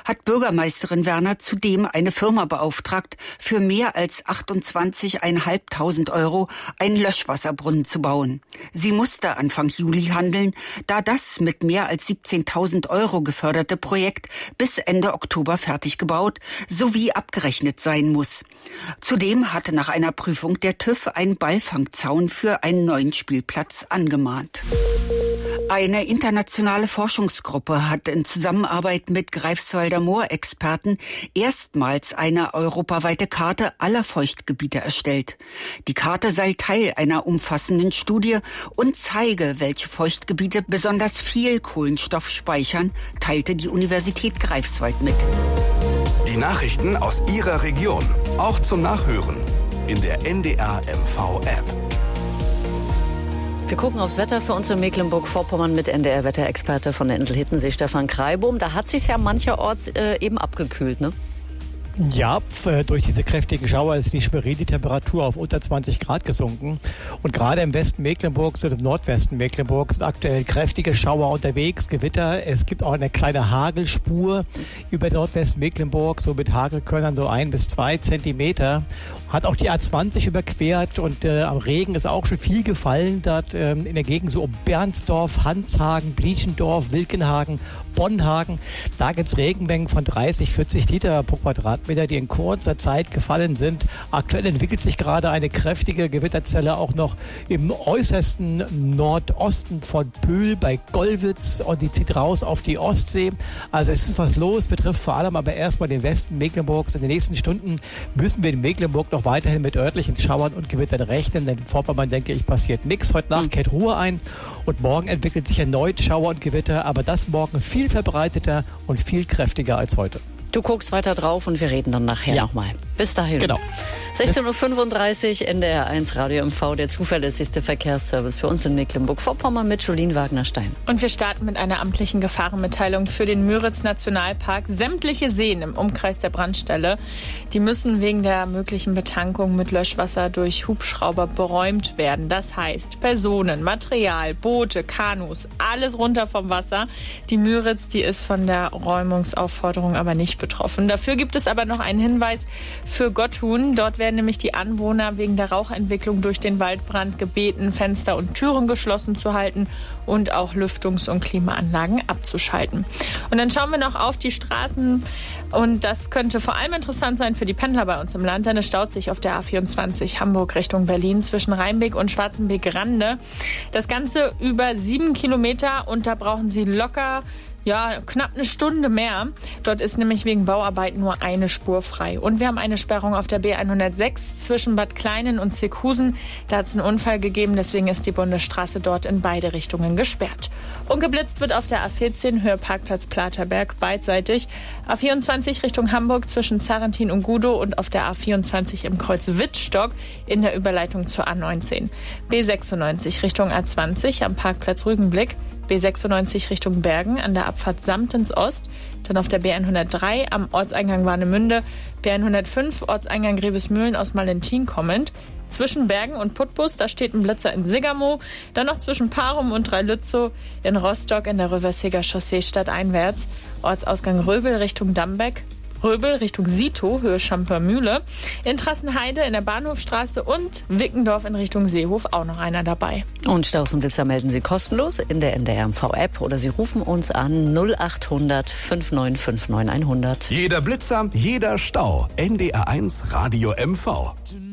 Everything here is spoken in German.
hat Bürgermeisterin Werner zudem eine Firma beauftragt, für mehr als 28.500 € einen Löschwasserbrunnen zu bauen. Sie musste Anfang Juli handeln, da das mit mehr als 17.000 € geförderte Projekt bis Ende Oktober fertig gebaut sowie abgerechnet sein muss. Zudem hatte nach einer Prüfung der TÜV einen Ballfangzaun für einen neuen Spielplatz angemahnt. Eine internationale Forschungsgruppe hat in Zusammenarbeit mit Greifswalder Moorexperten erstmals eine europaweite Karte aller Feuchtgebiete erstellt. Die Karte sei Teil einer umfassenden Studie und zeige, welche Feuchtgebiete besonders viel Kohlenstoff speichern, teilte die Universität Greifswald mit. Die Nachrichten aus Ihrer Region, auch zum Nachhören in der NDR MV-App. Wir gucken aufs Wetter für uns in Mecklenburg-Vorpommern mit NDR-Wetterexperte von der Insel Hittensee, Stefan Kreibum. Da hat sich ja mancherorts eben abgekühlt, ne? Ja, durch diese kräftigen Schauer ist die Schwerin-Temperatur auf unter 20 Grad gesunken. Und gerade im Westen Mecklenburgs und im Nordwesten Mecklenburgs sind aktuell kräftige Schauer unterwegs, Gewitter. Es gibt auch eine kleine Hagelspur über Nordwesten Mecklenburg, so mit Hagelkörnern so 1 bis 2 Zentimeter. Hat auch die A20 überquert und am Regen ist auch schon viel gefallen. Dort in der Gegend so um Bernsdorf, Hanshagen, Bliechendorf, Wilkenhagen, Bonhagen. Da gibt's Regenmengen von 30, 40 Liter pro Quadratmeter, die in kurzer Zeit gefallen sind. Aktuell entwickelt sich gerade eine kräftige Gewitterzelle auch noch im äußersten Nordosten von Pöhl bei Gollwitz und die zieht raus auf die Ostsee. Also es ist was los, betrifft vor allem aber erstmal den Westen Mecklenburgs. In den nächsten Stunden müssen wir in Mecklenburg noch weiterhin mit örtlichen Schauern und Gewittern rechnen, denn in Vorpommern, denke ich, passiert nichts. Heute Nacht kehrt Ruhe ein und morgen entwickelt sich erneut Schauer und Gewitter, aber das morgen viel verbreiteter und viel kräftiger als heute. Du guckst weiter drauf und wir reden dann nachher nochmal. Bis dahin. Genau. 16.35 Uhr NDR1 Radio MV, der zuverlässigste Verkehrsservice für uns in Mecklenburg-Vorpommern mit Jolien Wagner-Stein. Und wir starten mit einer amtlichen Gefahrenmitteilung für den Müritz-Nationalpark. Sämtliche Seen im Umkreis der Brandstelle, die müssen wegen der möglichen Betankung mit Löschwasser durch Hubschrauber beräumt werden. Das heißt, Personen, Material, Boote, Kanus, alles runter vom Wasser. Die Müritz, die ist von der Räumungsaufforderung aber nicht betroffen. Dafür gibt es aber noch einen Hinweis für Gotthun. Dort werden nämlich die Anwohner wegen der Rauchentwicklung durch den Waldbrand gebeten, Fenster und Türen geschlossen zu halten und auch Lüftungs- und Klimaanlagen abzuschalten. Und dann schauen wir noch auf die Straßen und das könnte vor allem interessant sein für die Pendler bei uns im Land, denn es staut sich auf der A24 Hamburg Richtung Berlin zwischen Rheinbeck und Schwarzenbeck-Rande. Das Ganze über 7 Kilometer und da brauchen Sie locker knapp eine Stunde mehr. Dort ist nämlich wegen Bauarbeiten nur eine Spur frei. Und wir haben eine Sperrung auf der B106 zwischen Bad Kleinen und Zeekhusen. Da hat es einen Unfall gegeben, deswegen ist die Bundesstraße dort in beide Richtungen gesperrt. Und geblitzt wird auf der A14 Höhe Parkplatz Platerberg beidseitig. A24 Richtung Hamburg zwischen Zarrentin und Gudow und auf der A24 im Kreuz Wittstock in der Überleitung zur A19. B96 Richtung A20 am Parkplatz Rügenblick. B96 Richtung Bergen an der Abfahrt Samtens Ost, dann auf der B103 am Ortseingang Warnemünde, B105 Ortseingang Grevesmühlen aus Malentin kommend. Zwischen Bergen und Putbus, da steht ein Blitzer in Siggermow, dann noch zwischen Parum und Dreilützow in Rostock in der Röverseger Chaussee stadteinwärts, Ortsausgang Röbel Richtung Dambeck, Röbel Richtung Sito, Höhe Schampermühle, in Trassenheide in der Bahnhofstraße und Wickendorf in Richtung Seehof auch noch einer dabei. Und Staus und Blitzer melden Sie kostenlos in der NDR MV-App oder Sie rufen uns an 0800 5959 100. Jeder Blitzer, jeder Stau. NDR1 Radio MV.